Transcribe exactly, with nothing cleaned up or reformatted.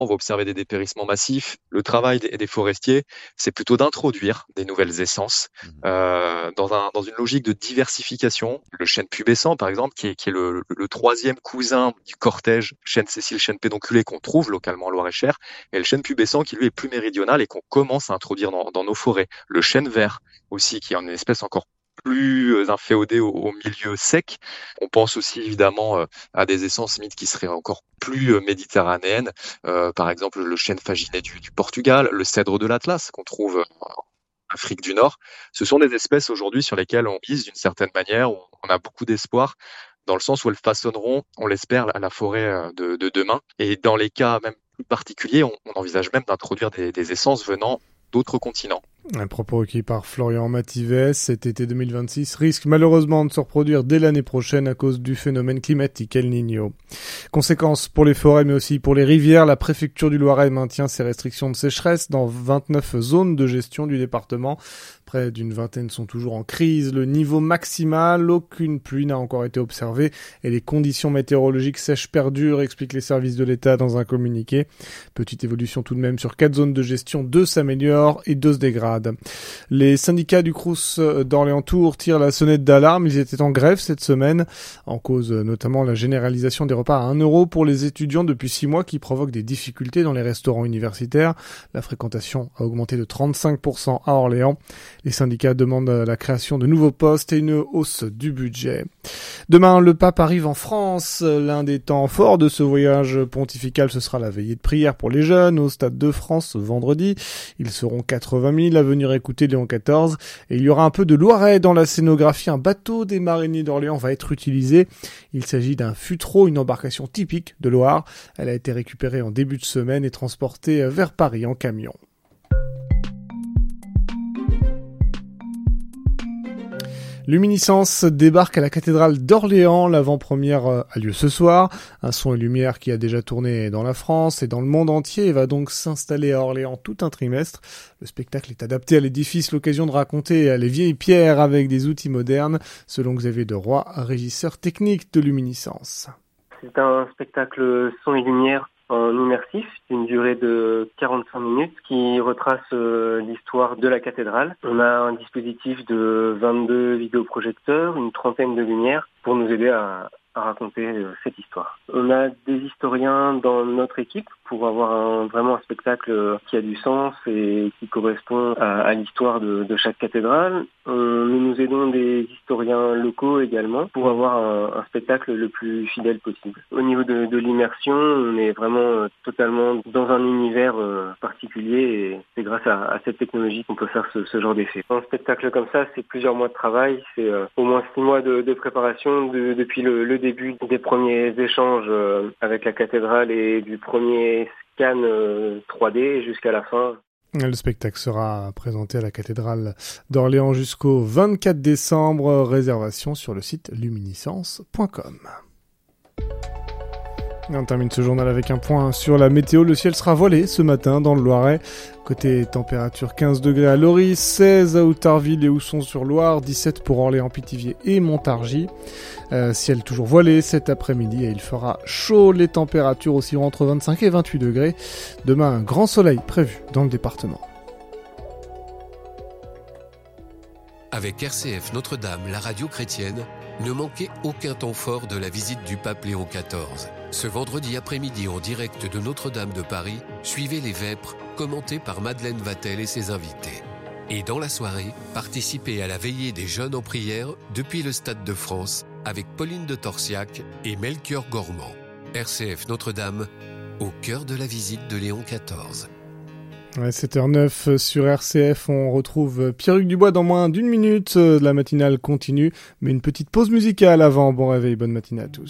on va observer des dépérissements massifs. Le travail des, des forestiers, c'est plutôt d'introduire des nouvelles essences Mmh. euh, dans, un, dans une logique de diversification. Le chêne pubescent, par exemple, qui est, qui est le, le troisième cousin du cortège chêne Cécile, chêne pédonculé qu'on trouve localement en Loir-et-Cher, et le chêne pubescent qui lui est plus méridional et qu'on commence à introduire dans, dans nos forêts. Le chêne vert aussi, qui est une espèce encore plus inféodée au, au milieu sec. On pense aussi évidemment euh, à des essences mythes qui seraient encore plus euh, méditerranéennes, euh, par exemple le chêne faginet du, du Portugal, le cèdre de l'Atlas qu'on trouve en Afrique du Nord. Ce sont des espèces aujourd'hui sur lesquelles on mise d'une certaine manière, on, on a beaucoup d'espoir dans le sens où elles façonneront, on l'espère, la, la forêt euh, de, de demain. Et dans les cas même plus particuliers, on, on envisage même d'introduire des, des essences venant d'autres continents. Un propos recueilli par Florian Matives. Cet été deux mille vingt-six risque malheureusement de se reproduire dès l'année prochaine à cause du phénomène climatique El Niño. Conséquences pour les forêts mais aussi pour les rivières, la préfecture du Loiret maintient ses restrictions de sécheresse dans vingt-neuf zones de gestion du département. Près d'une vingtaine sont toujours en crise. Le niveau maximal, aucune pluie n'a encore été observée et les conditions météorologiques sèches perdurent, expliquent les services de l'État dans un communiqué. Petite évolution tout de même sur quatre zones de gestion, deux s'améliorent et deux se dégradent. Les syndicats du Crous d'Orléans-Tours tirent la sonnette d'alarme. Ils étaient en grève cette semaine, en cause notamment la généralisation des repas à un euro pour les étudiants depuis six mois qui provoque des difficultés dans les restaurants universitaires. La fréquentation a augmenté de trente-cinq pour cent à Orléans. Les syndicats demandent la création de nouveaux postes et une hausse du budget. Demain, le pape arrive en France. L'un des temps forts de ce voyage pontifical, ce sera la veillée de prière pour les jeunes au Stade de France vendredi. Ils seront quatre-vingt mille à venir écouter Léon quatorze et il y aura un peu de Loiret dans la scénographie. Un bateau des mariniers d'Orléans va être utilisé. Il s'agit d'un Futreau, une embarcation typique de Loire. Elle a été récupérée en début de semaine et transportée vers Paris en camion. Luminiscence débarque à la cathédrale d'Orléans. L'avant-première a lieu ce soir. Un son et lumière qui a déjà tourné dans la France et dans le monde entier et va donc s'installer à Orléans tout un trimestre. Le spectacle est adapté à l'édifice, l'occasion de raconter les vieilles pierres avec des outils modernes, selon Xavier Deroy, régisseur technique de Luminiscence. C'est un spectacle son et lumière en immersif, d'une durée de quarante-cinq minutes, qui retrace euh, l'histoire de la cathédrale. On a un dispositif de vingt-deux vidéoprojecteurs, une trentaine de lumières, pour nous aider à, à raconter euh, cette histoire. On a des historiens dans notre équipe pour avoir un, vraiment un spectacle qui a du sens et qui correspond à, à l'histoire de, de chaque cathédrale. On, nous nous aidons des historiens locaux également pour avoir un, un spectacle le plus fidèle possible. Au niveau de, de l'immersion, on est vraiment totalement dans un univers euh, particulier et c'est grâce à, à cette technologie qu'on peut faire ce, ce genre d'effet. Un spectacle comme ça, c'est plusieurs mois de travail, c'est euh, au moins six mois de, de préparation de, depuis le, le début des premiers échanges euh, avec la cathédrale et du premier scan euh, trois D jusqu'à la fin. Le spectacle sera présenté à la cathédrale d'Orléans jusqu'au vingt-quatre décembre. Réservation sur le site luminiscence point com. Et on termine ce journal avec un point sur la météo. Le ciel sera voilé ce matin dans le Loiret. Côté température, quinze degrés à Loris, seize à Outarville et Ousson-sur-Loire, dix-sept pour Orléans, Pithiviers et Montargis. Euh, ciel toujours voilé cet après-midi et il fera chaud. Les températures oscilleront entre vingt-cinq et vingt-huit degrés. Demain, un grand soleil prévu dans le département. Avec R C F Notre-Dame, la radio chrétienne, ne manquez aucun temps fort de la visite du pape Léon quatorze. Ce vendredi après-midi en direct de Notre-Dame de Paris, suivez les Vêpres, commentés par Madeleine Vatel et ses invités. Et dans la soirée, participez à la veillée des jeunes en prière depuis le Stade de France avec Pauline de Torsiac et Melchior Gormand. R C F Notre-Dame, au cœur de la visite de Léon quatorze. Ouais, sept heures neuf sur R C F, on retrouve Pierre-Hugues Dubois dans moins d'une minute. La matinale continue, mais une petite pause musicale avant. Bon réveil, bonne matinée à tous.